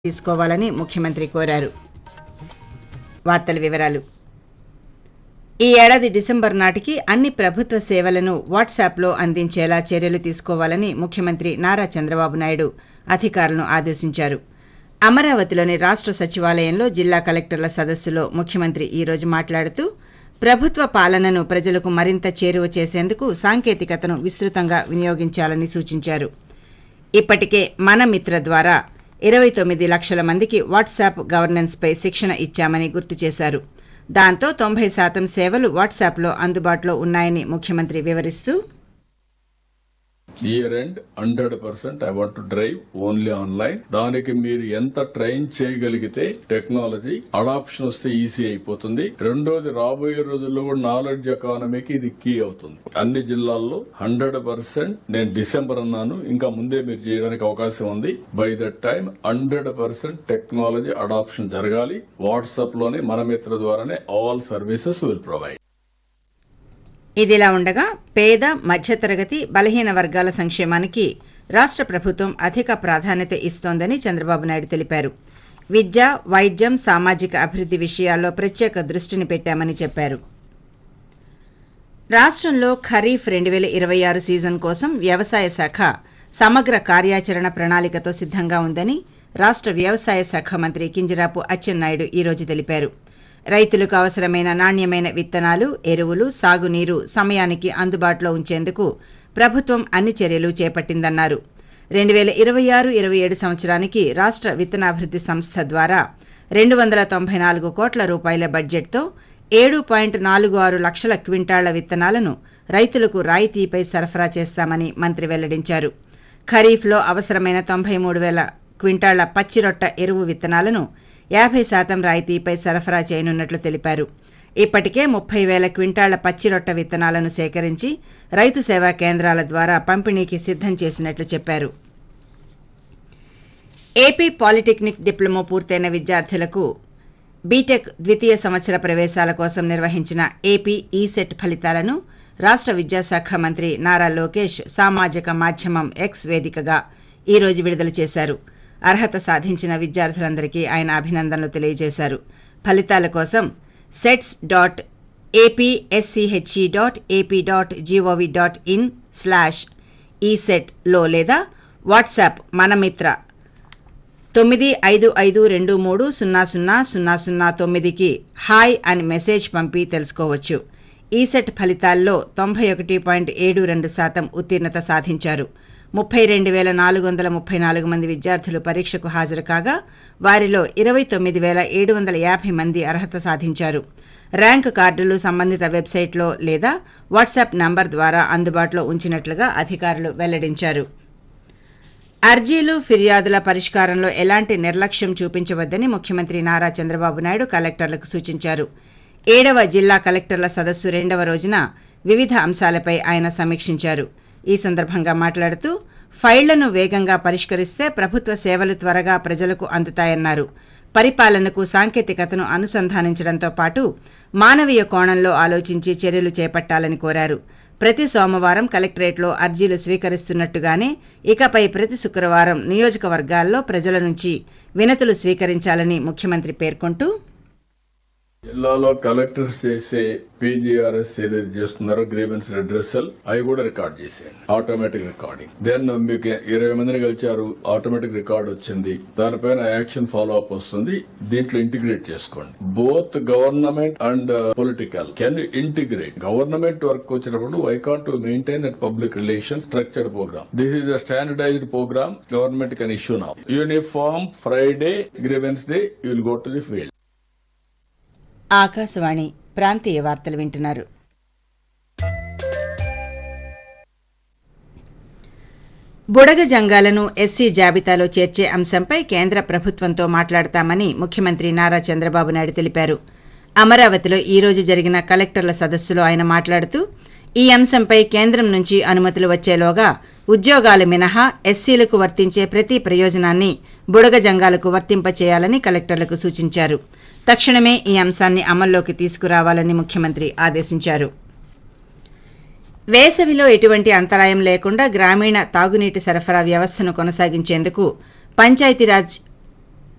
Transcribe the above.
తీసుకోవాలని ముఖ్యమంత్రి కోరారు. వార్తల వివరాలు. ఈ ఏడాది డిసెంబర్ నాటికి అన్ని ప్రభుత్వ సేవలను వాట్సాప్లో అందించేలా చర్యలు తీసుకోవాలని ముఖ్యమంత్రి నారా చంద్రబాబు నాయుడు అధికారులను ఆదేశించారు. అమరావతిలోని రాష్ట్ర సచివాలయంలో జిల్లా కలెక్టర్ల సదస్సులో ముఖ్యమంత్రి ఈ రోజు మాట్లాడుతూ ప్రభుత్వ పాలనను ప్రజలకు మరింత చేరువ చేసేందుకు సాంకేతికతను విస్తృతంగా వినియోగించాలని సూచించారు. ఇప్పటికే మన మిత్ర ద్వారా 29 లక్షల మందికి వాట్సాప్ గవర్నెన్స్పై శిక్షణ ఇచ్చామని గుర్తు చేశారు. దాంతో 90% సేవలు వాట్సాప్లో అందుబాటులో ఉన్నాయని ముఖ్యమంత్రి వివరిస్తూ year end 100% I want to drive only online. దానికి మీరు ఎంత ట్రైన్ చేయగలిగితే టెక్నాలజీ అడాప్షన్ వస్తే ఈజీ అయిపోతుంది. రెండోది, రాబోయే రోజుల్లో కూడా నాలెడ్జ్ ఎకానమీకి ఇది కీ అవుతుంది. అన్ని జిల్లాల్లో 100% నేను డిసెంబర్ అన్నాను, ఇంకా ముందే మీరు చేయడానికి అవకాశం ఉంది. By that time 100% technology adoption జరగాలి. వాట్సాప్ లోనే మన మిత్ర ద్వారానే ఆల్ సర్వీసెస్ విల్ ప్రొవైడ్. ఇదిలా ఉండగా పేద మధ్యతరగతి బలహీన వర్గాల సంక్షేమానికి రాష్ట్ర ప్రభుత్వం అధిక ప్రాధాన్యత ఇస్తోందని చంద్రబాబు నాయుడు తెలిపారు. విద్య, వైద్యం, సామాజిక అభివృద్ధి విషయాల్లో ప్రత్యేక దృష్టిని పెట్టామని చెప్పారు. రాష్ట్రంలో ఖరీఫ్ 2026 సీజన్ కోసం వ్యవసాయ శాఖ సమగ్ర కార్యాచరణ ప్రణాళికతో సిద్ధంగా ఉందని రాష్ట్ర వ్యవసాయ శాఖ మంత్రి కింజరాపు అచ్చెన్నాయుడు ఈ రోజు తెలిపారు. రైతులకు అవసరమైన నాణ్యమైన విత్తనాలు, ఎరువులు, సాగునీరు సమయానికి అందుబాటులో ఉంచేందుకు ప్రభుత్వం అన్ని చర్యలు చేపట్టిందన్నారు. 2026-27 సంవత్సరానికి రాష్ట్ర విత్తనాభివృద్ధి సంస్థ ద్వారా 294 కోట్ల రూపాయల బడ్జెట్తో 7.46 లక్షల క్వింటాళ్ల విత్తనాలను రైతులకు రాయితీపై సరఫరా చేస్తామని మంత్రి వెల్లడించారు. ఖరీఫ్లో అవసరమైన 93,000 క్వింటాళ్ల పచ్చిరొట్ట ఎరువు విత్తనాలను 50% రాయితీపై సరఫరా చేయనున్నట్లు తెలిపారు. ఇప్పటికే 30,000 క్వింటాళ్ల పచ్చిరొట్ట విత్తనాలను సేకరించి రైతు సేవా కేంద్రాల ద్వారా పంపిణీకి సిద్ధం చేసినట్లు చెప్పారు. ఏపీ పాలిటెక్నిక్ డిప్లొమా పూర్తయిన విద్యార్థులకు బీటెక్ ద్వితీయ సంవత్సర ప్రవేశాల కోసం నిర్వహించిన ఏపీ ఈసెట్ ఫలితాలను రాష్ట్ర విద్యాశాఖ మంత్రి నారా లోకేష్ సామాజిక మాధ్యమం ఎక్స్ వేదికగా ఈ రోజు విడుదల చేశారు. అర్హత సాధించిన విద్యార్థులందరికీ ఆయన అభినందనలు తెలియజేశారు. ఫలితాల కోసం sets.apsche.ap.gov.in/eset లేదా వాట్సాప్ మనమిత్ర 9552300009కి హాయ్ అని మెసేజ్ పంపి తెలుసుకోవచ్చు. ఈసెట్ ఫలితాల్లో 91.72% ఉత్తీర్ణత సాధించారు. 32,434 మంది విద్యార్థులు పరీక్షకు హాజరు కాగా వారిలో 29,750 మంది అర్హత సాధించారు. ర్యాంకు కార్డులు సంబంధిత వెబ్సైట్లో లేదా వాట్సాప్ నంబర్ ద్వారా అందుబాటులో ఉంచినట్లుగా అధికారులు వెల్లడించారు. అర్జీలు, ఫిర్యాదుల పరిష్కారంలో ఎలాంటి నిర్లక్ష్యం చూపించవద్దని ముఖ్యమంత్రి నారా చంద్రబాబు నాయుడు కలెక్టర్లకు సూచించారు. 7వ జిల్లా కలెక్టర్ల సదస్సు 2వ రోజున వివిధ అంశాలపై ఆయన సమీక్షించారు. ఈ సందర్భంగా మాట్లాడుతూ ఫైళ్లను వేగంగా పరిష్కరిస్తే ప్రభుత్వ సేవలు త్వరగా ప్రజలకు అందుతాయన్నారు. పరిపాలనకు సాంకేతికతను అనుసంధానించడంతో పాటు మానవీయ కోణంలో ఆలోచించి చర్యలు చేపట్టాలని కోరారు. ప్రతి సోమవారం కలెక్టరేట్లో అర్జీలు స్వీకరిస్తున్నట్టుగానే ఇకపై ప్రతి శుక్రవారం నియోజకవర్గాల్లో ప్రజల నుంచి వినతులు స్వీకరించాలని ముఖ్యమంత్రి పేర్కొంటూ జిల్లాలో కలెక్టర్స్ చేసే పీజీఆర్ఎస్ ఏదైతే చేస్తున్నారో గ్రీవెన్స్ రెడ్రెసల్ అవి కూడా రికార్డ్ చేసేయండి. Automatic recording. దెన్ మీకు 20 మందిని కలిచారు, ఆటోమేటిక్ రికార్డ్ వచ్చింది, దానిపైన యాక్షన్ ఫాలో అప్ వస్తుంది. దీంట్లో ఇంటిగ్రేట్ చేసుకోండి. Both government and political can integrate. Government work వచ్చినప్పుడు I can't to maintain that public relation structured programme. This is a standardized programme. Government can issue now. Uniform Friday grievance day you will go to the field. Akashvani ప్రాంతీయ వార్తలు వింటున్నారు. బుడగ జంగాలను SC జాబితాలో చేర్చే అంశంపై కేంద్ర ప్రభుత్వంతో మాట్లాడతామని ముఖ్యమంత్రి నారా చంద్రబాబు నాయుడు తెలిపారు. అమరావతిలో ఈ రోజు జరిగిన కలెక్టర్ల సదస్సులో ఆయన మాట్లాడుతూ ఈ అంశంపై కేంద్రం నుంచి అనుమతులు వచ్చేలోగా ఉద్యోగాలు మినహా ఎస్సీలకు వర్తించే ప్రతి ప్రయోజనాన్ని బుడగ జంగాలకు వర్తింపచేయాలని కలెక్టర్లకు సూచించారు. తక్షణమే ఈ అంశాన్ని అమల్లోకి తీసుకురావాలని ముఖ్యమంత్రి ఆదేశించారు. వేసవిలో ఎటువంటి అంతరాయం లేకుండా గ్రామీణ తాగునీటి సరఫరా వ్యవస్థను కొనసాగించేందుకు పంచాయతీరాజ్